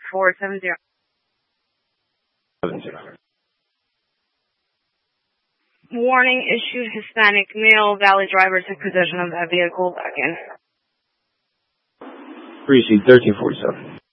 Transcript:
470. 70. Warning issued Hispanic male Valley driver took possession of that vehicle back in. Precinct 1347.